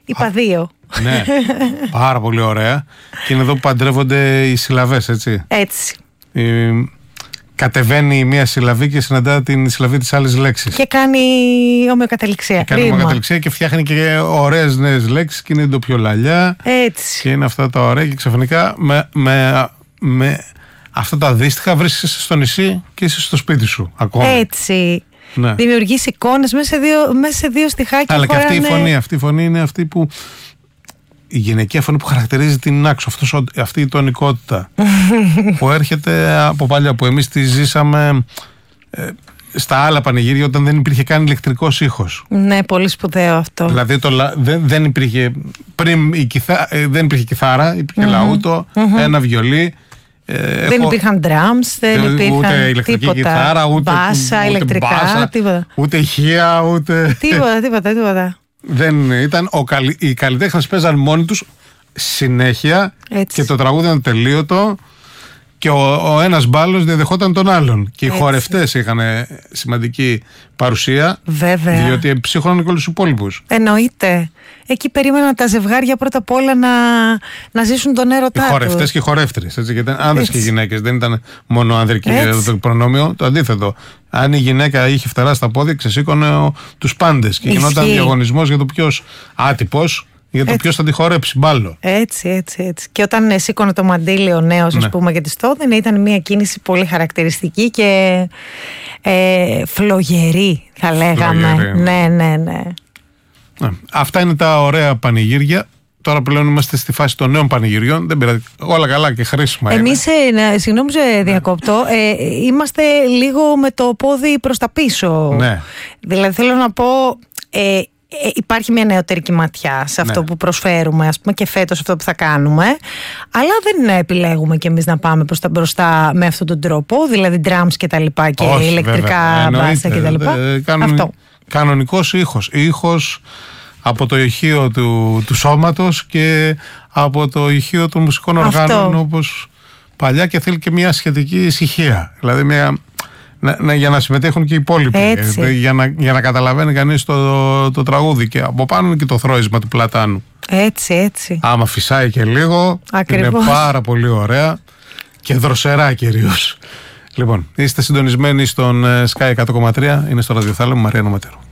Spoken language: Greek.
Είπα 2. Ναι, πάρα πολύ ωραία. Και είναι εδώ που παντρεύονται οι συλλαβές, έτσι. Έτσι. Κατεβαίνει μία συλλαβή και συναντά την συλλαβή της άλλης λέξης. Και κάνει ομοιοκαταληξία. Κάνει ομοιοκαταληξία και φτιάχνει και ωραίες νέες λέξεις και είναι ντοπιολαλιά. Έτσι. Και είναι αυτά τα ωραία και ξαφνικά με αυτά τα αντίστοιχα βρίσκεσαι στο νησί και είσαι στο σπίτι σου ακόμα. Έτσι. Ναι. Δημιουργείς εικόνες μέσα σε δύο στιχάκια. Αλλά και αυτή η φωνή είναι αυτή που. Η γυναικεία φωνή που χαρακτηρίζει την άξο, αυτή η τονικότητα που έρχεται από παλιά, που εμείς τη ζήσαμε στα άλλα πανηγύρια όταν δεν υπήρχε καν ηλεκτρικός ήχος. Ναι, πολύ σπουδαίο αυτό. Δηλαδή δεν υπήρχε πριν δεν υπήρχε κιθάρα, υπήρχε λαούτο, ένα βιολί. Δεν υπήρχαν drums, δεν υπήρχαν ούτε ηλεκτρική τίποτα. Κιθάρα, ούτε ηλεκτρικά, μπάσα, τίποτα. Ούτε ηχεία, ούτε. Τίποτα. Δεν ήταν. Οι καλλιτέχνες παίζαν μόνοι τους συνέχεια. Έτσι. Και το τραγούδι ήταν τελείωτο. Και ο ένας μπάλος διαδεχόταν τον άλλον. Και οι χορευτές είχαν σημαντική παρουσία. Βέβαια. Διότι ψύχροναν και όλους τους υπόλοιπους. Εννοείται. Εκεί περίμεναν τα ζευγάρια πρώτα απ' όλα να ζήσουν τον έρωτά τους. Οι χορευτές και οι χορεύτριες. Γιατί ήταν άνδρες και γυναίκες. Δεν ήταν μόνο ανδρική το προνόμιο. Το αντίθετο. Αν η γυναίκα είχε φτερά στα πόδια, ξεσήκωνε τους πάντες. Και γινόταν διαγωνισμός για το ποιος άτυπος. Για το ποιος θα τη χορέψει μπάλο. Έτσι. Και όταν σήκωνε το μαντίλι ο νέος, ας πούμε, για τη στόδινη, ήταν μια κίνηση πολύ χαρακτηριστική και φλογερή, θα λέγαμε. Ναι. Αυτά είναι τα ωραία πανηγύρια. Τώρα πλέον είμαστε στη φάση των νέων πανηγυριών. Δεν πειράζει. Όλα καλά και χρήσιμα. Εμείς, συγγνώμη σε διακόπτω, είμαστε λίγο με το πόδι προς τα πίσω. Ναι. Δηλαδή θέλω να πω. Υπάρχει μια νεωτερική ματιά σε αυτό που προσφέρουμε, ας πούμε, και φέτος αυτό που θα κάνουμε, αλλά δεν επιλέγουμε κι εμείς να πάμε προς τα μπροστά με αυτόν τον τρόπο, δηλαδή drums και τα λοιπά και ηλεκτρικά μπάσα και τα λοιπά. Αυτό. Κανονικός ήχος από το ηχείο του σώματος και από το ηχείο των μουσικών οργάνων, όπως παλιά, και θέλει και μια σχετική ησυχία, δηλαδή για να συμμετέχουν και οι υπόλοιποι. Για να καταλαβαίνει κανείς το τραγούδι. Και από πάνω είναι και το θρώισμα του πλατάνου. Έτσι. Άμα φυσάει και λίγο, είναι πάρα πολύ ωραία και δροσερά κυρίως. Λοιπόν, είστε συντονισμένοι στον Sky 100,3. Είναι στο ραδιοθάλαμο Μαριάννα Ματέρου.